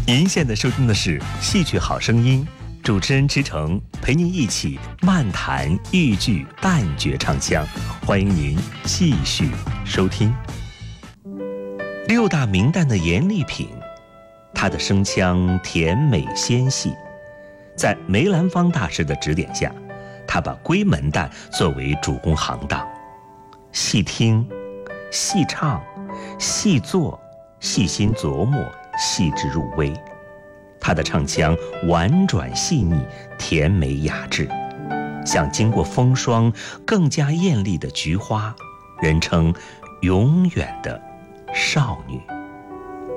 您现在收听的是戏曲好声音，主持人池诚陪您一起漫谈豫剧旦角唱腔，欢迎您继续收听。六大名旦的严丽萍，她的声腔甜美纤细，在梅兰芳大师的指点下，她把闺门旦作为主攻行当，细听、细唱、细做，细心琢磨，细致入微。她的唱腔婉转细腻，甜美雅致，像经过风霜更加艳丽的菊花，人称永远的少女。